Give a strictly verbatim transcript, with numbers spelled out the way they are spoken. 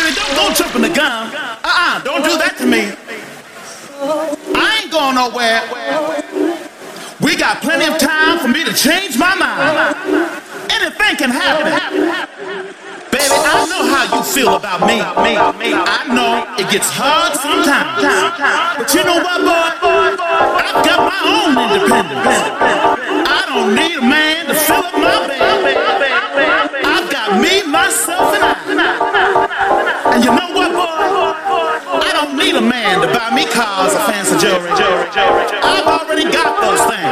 baby, don't go jumping the gun. Uh-uh, don't do that to me. I ain't going nowhere. We got plenty of time for me to change my mind. Anything can happen. Baby, I know how you feel about me. I know it gets hard sometimes. But you know what, boy? I've got my own independence. I don't need a man to fill up my bed. I've got me, myself, and I. And you know what, boy? I don't need a man to buy me cars or fancy jewelry. I've already got those things.